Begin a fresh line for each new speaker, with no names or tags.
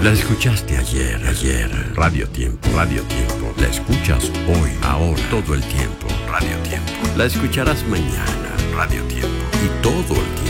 La escuchaste ayer. Radio Tiempo. La escuchas hoy, ahora, todo el tiempo. Radio Tiempo. La escucharás mañana. Radio Tiempo. Y todo el tiempo.